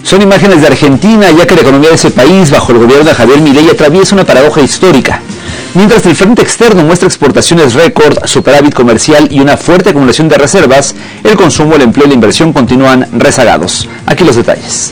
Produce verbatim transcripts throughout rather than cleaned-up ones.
Son imágenes de Argentina, ya que la economía de ese país, bajo el gobierno de Javier Milei, atraviesa una paradoja histórica. Mientras el frente externo muestra exportaciones récord, superávit comercial y una fuerte acumulación de reservas, el consumo, el empleo y la inversión continúan rezagados. Aquí los detalles.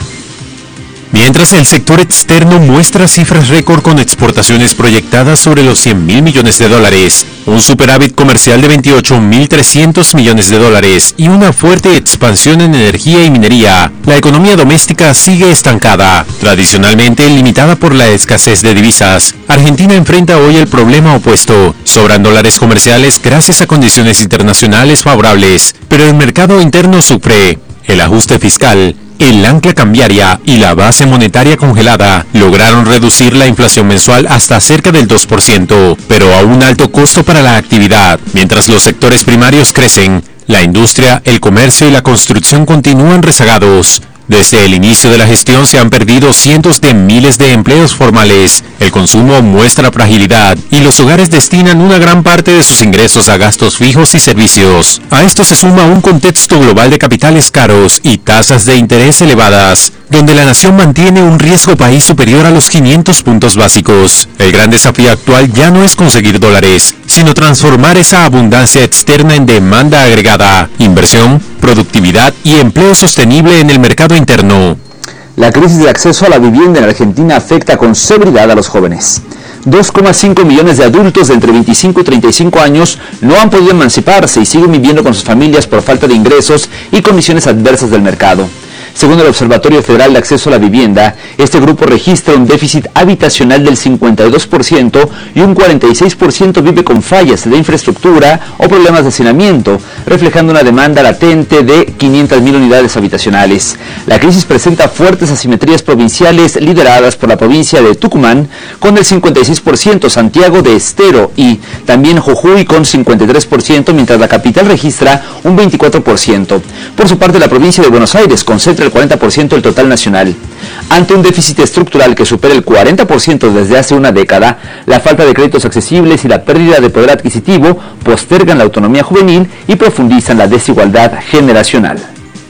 Mientras el sector externo muestra cifras récord con exportaciones proyectadas sobre los cien mil millones de dólares, un superávit comercial de veintiocho mil trescientos millones de dólares y una fuerte expansión en energía y minería, la economía doméstica sigue estancada, tradicionalmente limitada por la escasez de divisas. Argentina enfrenta hoy el problema opuesto: sobran dólares comerciales gracias a condiciones internacionales favorables, pero el mercado interno sufre. El ajuste fiscal, el ancla cambiaria y la base monetaria congelada lograron reducir la inflación mensual hasta cerca del dos por ciento, pero a un alto costo para la actividad. Mientras los sectores primarios crecen, la industria, el comercio y la construcción continúan rezagados. Desde el inicio de la gestión se han perdido cientos de miles de empleos formales, el consumo muestra fragilidad y los hogares destinan una gran parte de sus ingresos a gastos fijos y servicios. A esto se suma un contexto global de capitales caros y tasas de interés elevadas, donde la nación mantiene un riesgo país superior a los quinientos puntos básicos. El gran desafío actual ya no es conseguir dólares, sino transformar esa abundancia externa en demanda agregada, inversión, productividad y empleo sostenible en el mercado interno. La crisis de acceso a la vivienda en Argentina afecta con severidad a los jóvenes. dos coma cinco millones de adultos de entre veinticinco y treinta y cinco años no han podido emanciparse y siguen viviendo con sus familias por falta de ingresos y condiciones adversas del mercado. Según el Observatorio Federal de Acceso a la Vivienda, este grupo registra un déficit habitacional del cincuenta y dos por ciento y un cuarenta y seis por ciento vive con fallas de infraestructura o problemas de hacinamiento, reflejando una demanda latente de quinientas mil unidades habitacionales. La crisis presenta fuertes asimetrías provinciales lideradas por la provincia de Tucumán con el cincuenta y seis por ciento, Santiago de Estero y también Jujuy con cincuenta y tres por ciento, mientras la capital registra un veinticuatro por ciento. Por su parte, la provincia de Buenos Aires concentra el cuarenta por ciento del total nacional. Ante un déficit estructural que supera el cuarenta por ciento desde hace una década, la falta de créditos accesibles y la pérdida de poder adquisitivo postergan la autonomía juvenil y profundizan la desigualdad generacional.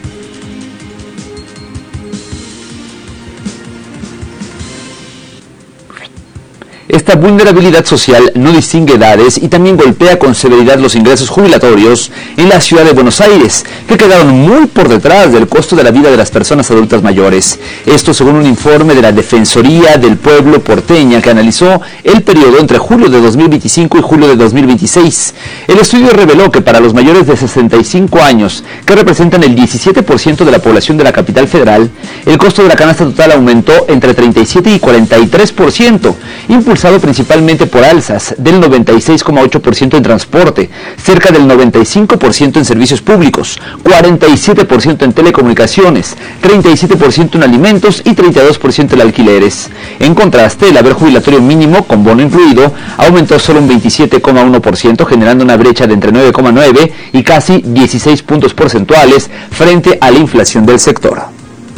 Esta vulnerabilidad social no distingue edades y también golpea con severidad los ingresos jubilatorios en la ciudad de Buenos Aires, que quedaron muy por detrás del costo de la vida de las personas adultas mayores. Esto según un informe de la Defensoría del Pueblo porteña que analizó el periodo entre julio de dos mil veinticinco y julio de dos mil veintiséis. El estudio reveló que para los mayores de sesenta y cinco años, que representan el diecisiete por ciento de la población de la capital federal, el costo de la canasta total aumentó entre treinta y siete y cuarenta y tres por ciento, impulsado principalmente por alzas del noventa y seis coma ocho por ciento en transporte, cerca del noventa y cinco por ciento en servicios públicos, cuarenta y siete por ciento en telecomunicaciones, treinta y siete por ciento en alimentos y treinta y dos por ciento en alquileres. En contraste, el haber jubilatorio mínimo, con bono incluido, aumentó solo un veintisiete coma uno por ciento, generando una brecha de entre nueve coma nueve y casi dieciséis puntos porcentuales frente a la inflación del sector.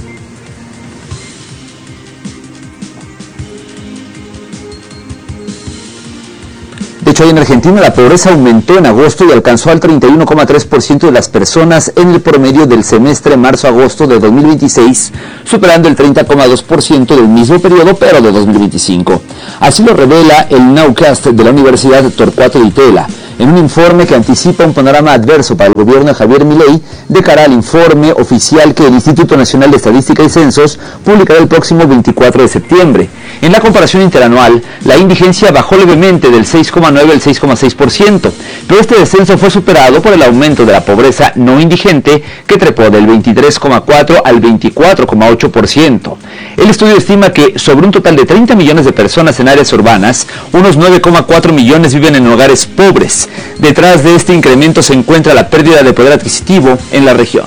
De hecho, hoy en Argentina la pobreza aumentó en agosto y alcanzó al treinta y uno coma tres por ciento de las personas en el promedio del semestre marzo-agosto de dos mil veintiséis, superando el treinta coma dos por ciento del mismo periodo, pero de dos mil veinticinco. Así lo revela el Nowcast de la Universidad Torcuato Di Itela, en un informe que anticipa un panorama adverso para el gobierno de Javier Milei de cara al informe oficial que el Instituto Nacional de Estadística y Censos publicará el próximo veinticuatro de septiembre. En la comparación interanual, la indigencia bajó levemente del seis coma nueve al seis coma seis por ciento, pero este descenso fue superado por el aumento de la pobreza no indigente, que trepó del veintitrés coma cuatro al veinticuatro coma ocho por ciento. El estudio estima que sobre un total de treinta millones de personas en áreas urbanas, unos nueve coma cuatro millones viven en hogares pobres. Detrás de este incremento se encuentra la pérdida de poder adquisitivo en la región.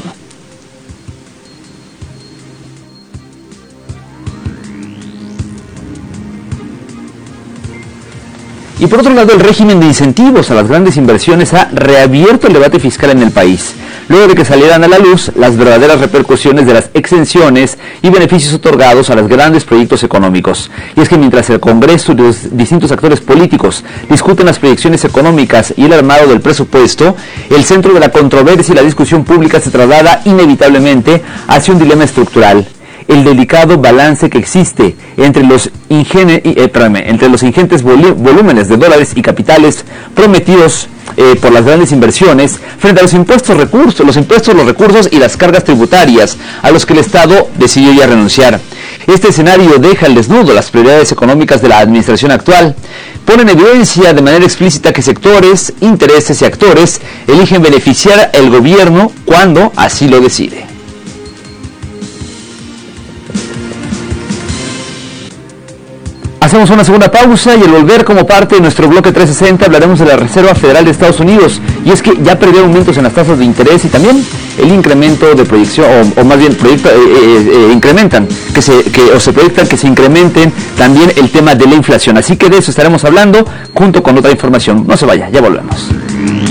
Y por otro lado, el régimen de incentivos a las grandes inversiones ha reabierto el debate fiscal en el país, luego de que salieran a la luz las verdaderas repercusiones de las exenciones y beneficios otorgados a los grandes proyectos económicos. Y es que mientras el Congreso y los distintos actores políticos discuten las proyecciones económicas y el armado del presupuesto, el centro de la controversia y la discusión pública se traslada inevitablemente hacia un dilema estructural: el delicado balance que existe entre los, ingene, eh, perdón, entre los ingentes volúmenes de dólares y capitales prometidos eh, por las grandes inversiones frente a los impuestos recursos, los impuestos, los recursos y las cargas tributarias a los que el Estado decidió ya renunciar. Este escenario deja al desnudo las prioridades económicas de la administración actual. Pone en evidencia de manera explícita que sectores, intereses y actores eligen beneficiar al gobierno cuando así lo decide. Hacemos una segunda pausa y al volver como parte de nuestro bloque trescientos sesenta hablaremos de la Reserva Federal de Estados Unidos, y es que ya perdió aumentos en las tasas de interés y también el incremento de proyección, o, o más bien proyecta, eh, eh, eh, incrementan, que se, que, o se proyectan que se incrementen también el tema de la inflación. Así que de eso estaremos hablando junto con otra información. No se vaya, ya volvemos.